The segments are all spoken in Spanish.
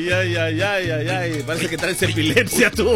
Ay. Parece que traes epilepsia tú.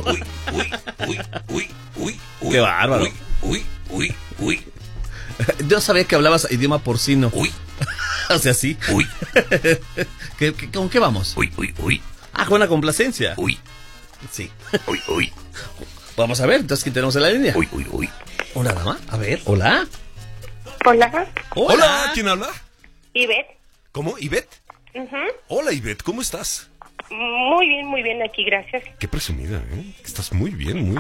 Uy. Qué bárbaro. Uy. Yo sabía que hablabas idioma porcino. Uy. O sea, sí. Uy. ¿Con qué vamos? Uy. Ah, con una complacencia. Uy. Sí. Uy. Vamos a ver, entonces, ¿quién tenemos en la línea? Uy. ¿Una dama? A ver, hola. Hola, ¿quién habla? Ivette. ¿Cómo? ¿Ivette? Ujú. Hola, Ivette, ¿cómo estás? Muy bien aquí, gracias. Qué presumida, ¿eh? Estás muy bien.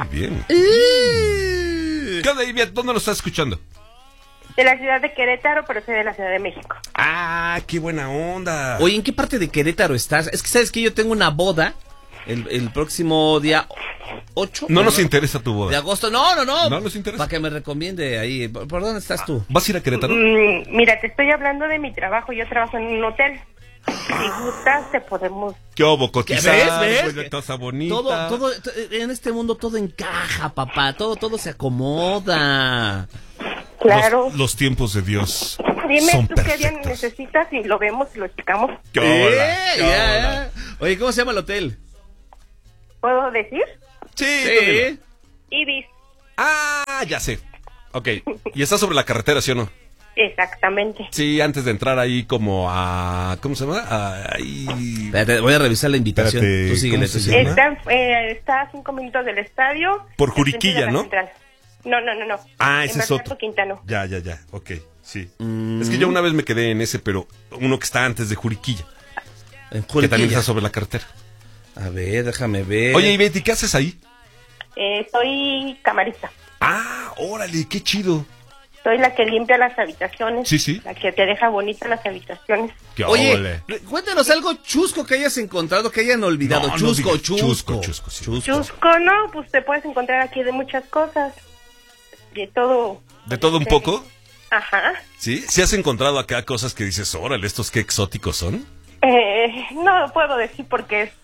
¿Qué onda, Ivette? ¿Dónde lo estás escuchando? De la ciudad de Querétaro, pero soy de la Ciudad de México. Ah, qué buena onda. Oye, ¿en qué parte de Querétaro estás? Es que sabes que yo tengo una boda el próximo día 8. No nos interesa tu De boda. agosto. No. No nos interesa. Para que me recomiende ahí. ¿Por dónde estás tú? ¿Vas a ir a Querétaro? Mira, te estoy hablando de mi trabajo. Yo trabajo en un hotel. Si gustas, te podemos... ¿Qué hubo? Cotizar, ¿Ves? pues, taza bonita. Todo, en este mundo todo encaja, papá. Todo se acomoda. Claro. Los tiempos de Dios Dime son tú qué día perfectos. necesitas y lo vemos y lo checamos. ¿Qué hola? Ya. Oye, ¿cómo se llama el hotel? ¿Puedo decir? Sí. tú dime. Ibis. Ah, ya sé. Ok. ¿Y está sobre la carretera, sí o no? Exactamente. Sí, antes de entrar ahí como a... ¿Cómo se llama? Ahí... Espérate, voy a revisar la invitación. Espérate, Tú síguele, ¿cómo tú se síguele. llama? Está a 5 minutos del estadio. Por enfrente Juriquilla, de la ¿no? central. No. Ah, ese En es otro. Bernardo Quintano. Ya. Ok, sí. Es que yo una vez me quedé en ese, pero uno que está antes de Juriquilla. En Que también Juriquilla. está sobre la carretera. A ver, déjame ver. Oye, Ivette, ¿y qué haces ahí? Soy camarista. Ah, órale, qué chido. Soy la que limpia las habitaciones. Sí. La que te deja bonitas las habitaciones. ¿Qué Oye, ole? cuéntanos algo chusco que hayas encontrado, que hayan olvidado. No, Chusco. digas chusco, sí. Chusco, no, pues te puedes encontrar aquí de muchas cosas. De todo. ¿De todo un poco? Ajá. ¿Sí? ¿Sí has encontrado acá cosas que dices, órale, estos qué exóticos son? No lo puedo decir porque es...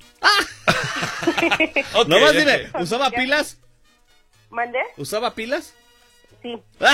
Ok, Nomás ok. dime, ¿usaba pilas? ¿Mandé? ¿Usaba pilas? Sí.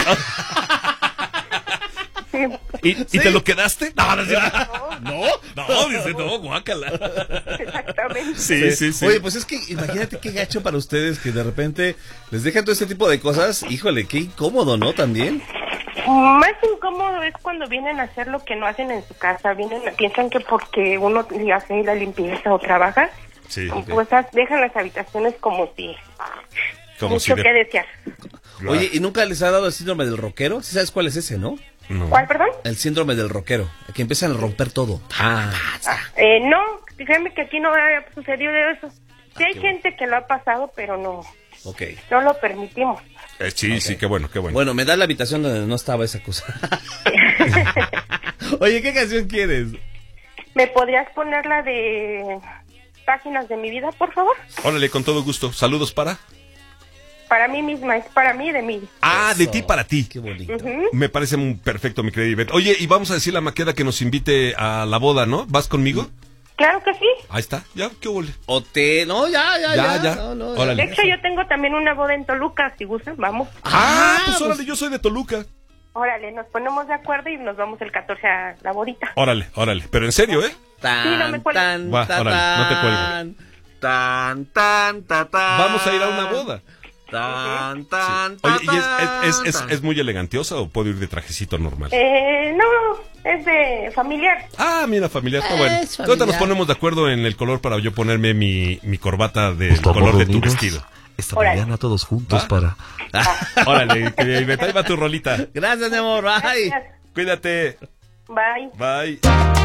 Sí. ¿Y te lo quedaste? No, es cierto. ¿No? Dice, no, guácala. Exactamente. Sí. Oye, pues es que imagínate qué gacho para ustedes que de repente les dejan todo este tipo de cosas. Híjole, qué incómodo, ¿no? También. Más incómodo es cuando vienen a hacer lo que no hacen en su casa. Piensan que porque uno le hace la limpieza o trabaja, Sí. pues dejan las habitaciones como si... Como si mucho que desear. Oye, ¿y nunca les ha dado el síndrome del rockero? ¿Sí sabes cuál es ese, no? No. ¿Cuál, perdón? El síndrome del rockero, que empiezan a romper todo. No, créeme que aquí no ha sucedido eso. Sí hay gente que lo ha pasado, pero no Ok. lo permitimos. Sí, qué bueno. Bueno, me da la habitación donde no estaba esa cosa. Oye, ¿qué canción quieres? ¿Me podrías poner la de Páginas de mi vida, por favor? Órale, con todo gusto. Saludos para... Para mí misma, es para mí, de mí. Ah, de Eso. ti para ti. Qué bonito. Ujú. Me parece muy perfecto, mi querida Ivette. Oye, y vamos a decirle a Maqueda que nos invite a la boda, ¿no? ¿Vas conmigo? Claro que sí. Ahí está, ya, qué ole. Hotel, no, ya. Ya. No, Órale. De hecho, yo tengo también una boda en Toluca, si gustan, vamos. Pues órale, yo soy de Toluca. Órale, nos ponemos de acuerdo y nos vamos el 14 a la bodita. Órale. Pero en serio, ¿eh? Tan, Sí, no me cuelgues. tan, Va, tan, órale, no te cuelgo. Tan. Vamos a ir a una boda. Tan. Oye, ¿y es muy elegantiosa o puedo ir de trajecito normal? No, es de familiar. Ah, mira, familiar, está bueno. Es familiar. Ahorita nos ponemos de acuerdo en el color para yo ponerme mi corbata del Por color favor, de tu unidos vestido. esta Órale. mañana todos juntos ¿Va? para... Órale, querida Ivette, ahí va tu rolita. Gracias, mi amor. Bye. Gracias. Cuídate. Bye. Bye.